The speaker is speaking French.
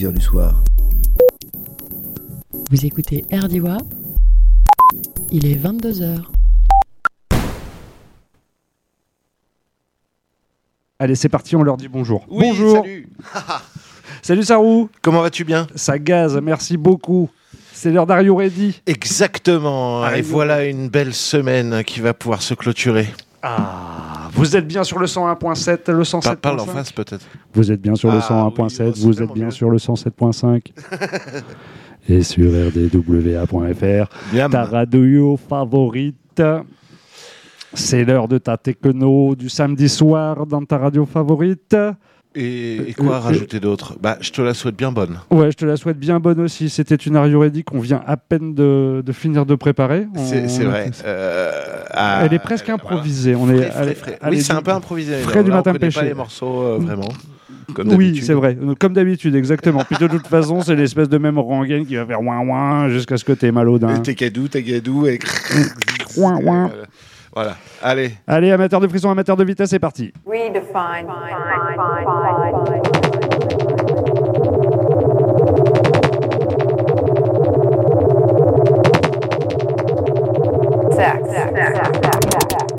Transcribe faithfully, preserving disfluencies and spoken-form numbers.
dix heures du soir. Vous écoutez Erdiwa, il est vingt-deux heures. Allez, c'est parti, on leur dit bonjour. Oui, bonjour. Salut. Salut Sarou. Comment vas-tu bien? Ça gaze, merci beaucoup. C'est l'heure d'Ario Ready. Exactement. Ario. Et voilà une belle semaine qui va pouvoir se clôturer. Ah, vous êtes bien sur le cent un point sept, le cent sept point cinq. Parle en face peut-être. Vous êtes bien sur le Ah, cent un point sept, oui, vous êtes bien mieux. sur le cent sept point cinq. Et sur r d w a point f r, Miam. ta radio favorite. C'est l'heure de ta techno du samedi soir dans ta radio favorite. Et, et quoi Euh, rajouter d'autre? Bah, je te la souhaite bien bonne. Ouais, je te la souhaite bien bonne aussi. C'était une Ario Ready qu'on vient à peine de, de finir de préparer. C'est, On- c'est vrai. Euh, ah, Elle est presque voilà. improvisée. On Frais, est, frais, elle- frais. elle Oui, est c'est du- un peu improvisé. frais Là, du on matin connaît pêché. pas les morceaux euh, vraiment. Comme Oui, d'habitude. c'est vrai. Comme d'habitude, exactement. Puis de toute façon, c'est l'espèce de même rengaine qui va faire ouin ouin jusqu'à ce que t'es mal au Et dent. T'es gadou, t'es gadou. Et... Ouin, ouin. Voilà. Allez. Allez, amateur de frisson, amateur de vitesse, c'est parti. Redefine.